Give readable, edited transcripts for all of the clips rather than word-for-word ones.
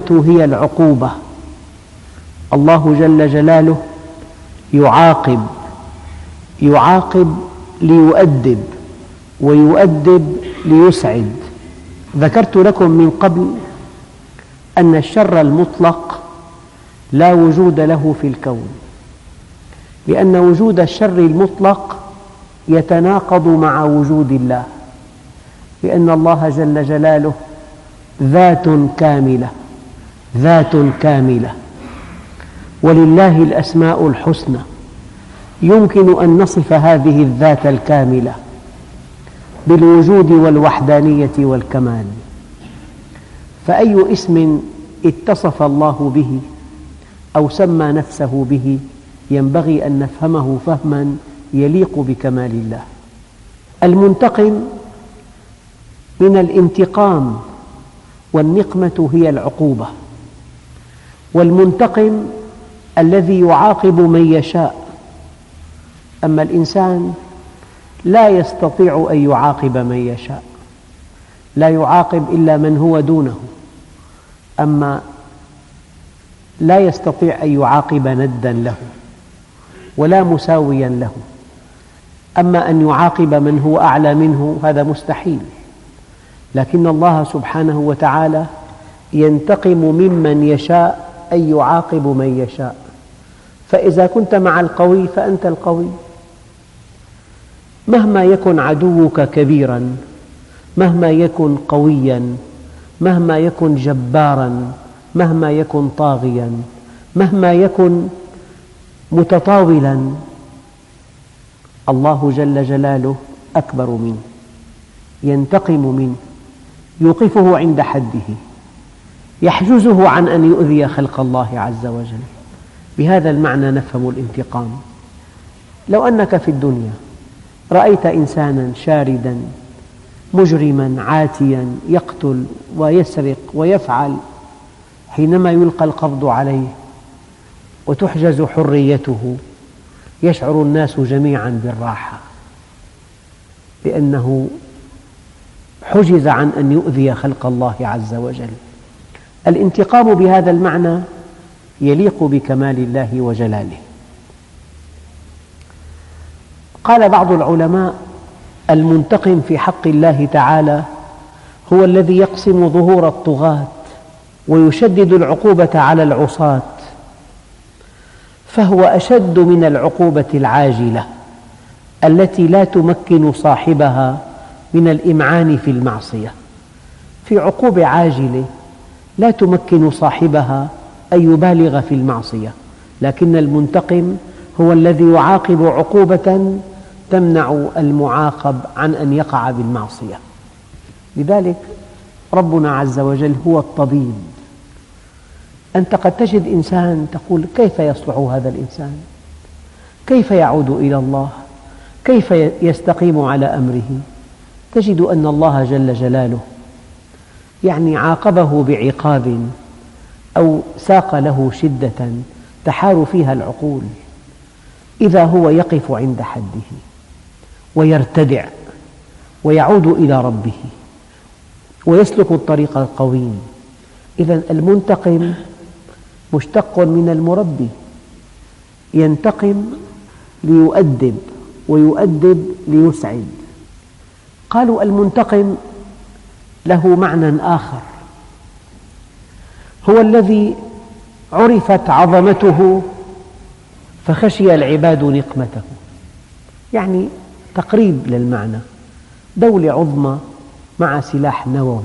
النقمة هي العقوبة. الله جل جلاله يعاقب ليؤدب، ويؤدب ليسعد. ذكرت لكم من قبل أن الشر المطلق لا وجود له في الكون، لأن وجود الشر المطلق يتناقض مع وجود الله، لأن الله جل جلاله ذات كاملة، ولله الأسماء الحسنى، يمكن أن نصف هذه الذات الكاملة بالوجود والوحدانية والكمال. فأي اسم اتصف الله به أو سمى نفسه به ينبغي أن نفهمه فهما يليق بكمال الله. المنتقم من الانتقام، والنقمة هي العقوبة. والمنتقم الذي يعاقب من يشاء، أما الإنسان لا يستطيع أن يعاقب من يشاء، لا يعاقب إلا من هو دونه، أما لا يستطيع أن يعاقب ندا له ولا مساويا له. أما أن يعاقب من هو أعلى منه هذا مستحيل، لكن الله سبحانه وتعالى ينتقم ممن يشاء أن يعاقب من يشاء. فإذا كنت مع القوي فأنت القوي، مهما يكن عدوك كبيرا، مهما يكن قويا، مهما يكن جبارا، مهما يكن طاغيا، مهما يكن متطاولا، الله جل جلاله أكبر منه، ينتقم منه، يوقفه عند حده، يحجزه عن أن يؤذي خلق الله عز وجل. بهذا المعنى نفهم الانتقام. لو أنك في الدنيا رأيت إنسانا شاردا مجرما عاتيا يقتل ويسرق ويفعل، حينما يلقى القبض عليه وتحجز حريته يشعر الناس جميعا بالراحة، لأنه حجز عن أن يؤذي خلق الله عز وجل. الانتقام بهذا المعنى يليق بكمال الله وجلاله. قال بعض العلماء: المنتقم في حق الله تعالى هو الذي يقسم ظهور الطغاة ويشدد العقوبة على العصاة، فهو أشد من العقوبة العاجلة التي لا تمكن صاحبها من الإمعان في المعصية. في عقوبة عاجلة لا تمكن صاحبها أن يبالغ في المعصية، لكن المنتقم هو الذي يعاقب عقوبة تمنع المعاقب عن أن يقع بالمعصية. لذلك ربنا عز وجل هو الطبيب. أنت قد تجد إنسان تقول: كيف يصلح هذا الإنسان؟ كيف يعود إلى الله؟ كيف يستقيم على أمره؟ تجد أن الله جل جلاله عاقبه بعقاب أو ساق له شدة تحار فيها العقول، إذا هو يقف عند حده ويرتدع ويعود إلى ربه ويسلك الطريق القويم. إذن المنتقم مشتق من المربي، ينتقم ليؤدب ويؤدب ليسعد. قالوا: المنتقم له معنى آخر، هو الذي عرفت عظمته فخشي العباد نقمته. تقريب للمعنى، دولة عظمى مع سلاح نووي،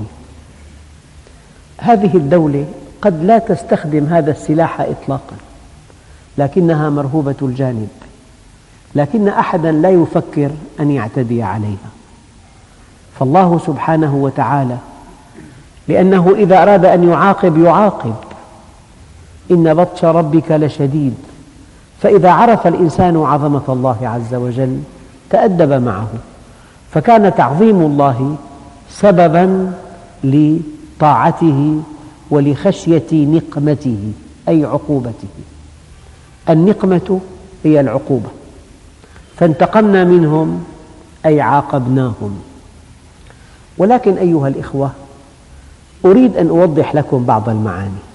هذه الدولة قد لا تستخدم هذا السلاح إطلاقا، لكنها مرهوبة الجانب، لكن أحدا لا يفكر أن يعتدي عليها. فالله سبحانه وتعالى لأنه إذا أراد أن يعاقب، إن بطش ربك لشديد. فإذا عرف الإنسان عظمة الله عز وجل تأدب معه، فكان تعظيم الله سببا لطاعته ولخشية نقمته أي عقوبته. النقمة هي العقوبة، فانتقمنا منهم أي عاقبناهم. ولكن أيها الإخوة، أريد أن أوضح لكم بعض المعاني.